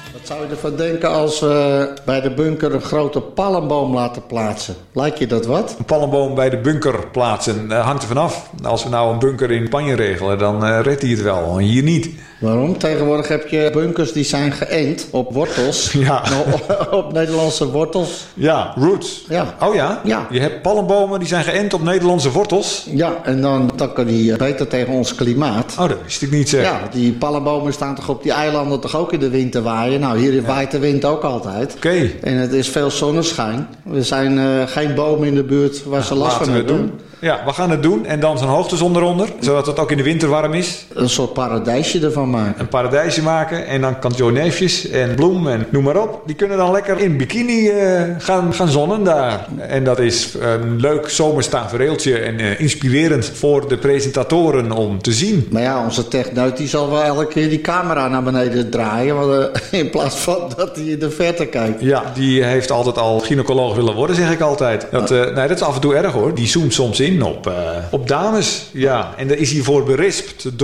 Wat zou je ervan denken als we bij de bunker een grote palmboom laten plaatsen? Lijkt je dat wat? Een palmboom bij de bunker plaatsen, hangt er vanaf. Als we nou een bunker in Spanje regelen, dan redt hij het wel. Hier niet. Waarom? Tegenwoordig heb je bunkers die zijn geënt op wortels. Ja. Op Nederlandse wortels. Ja, roots. Ja. Oh ja? Ja. Je hebt palmbomen die zijn geënt op Nederlandse wortels. Ja, en dan kan die beter tegen ons klimaat. Oh, dat wist ik niet, zeg. Ja, die palmbomen staan toch op die eilanden toch ook in de wind te waaien? Nou, hier waait de wind ook altijd. Oké. En het is veel zonneschijn. Er zijn geen bomen in de buurt waar ze last van hebben. doen. Ja, we gaan het doen. En dan zo'n hoogtezon eronder. Zodat het ook in de winter warm is. Een soort paradijsje ervan maken. Een paradijsje maken. En dan kan Joe Neefjes en Bloem en noem maar op. Die kunnen dan lekker in bikini gaan zonnen daar. En dat is een leuk zomers tafereeltje. En inspirerend voor de presentatoren om te zien. Maar ja, onze techneut die zal wel elke keer die camera naar beneden draaien. Want, in plaats van dat hij in de verte kijkt. Ja, die heeft altijd al gynaecoloog willen worden, zeg ik altijd. Nee, dat is af en toe erg hoor. Die zoomt soms in op dames. Ja, en daar is hij voor berispt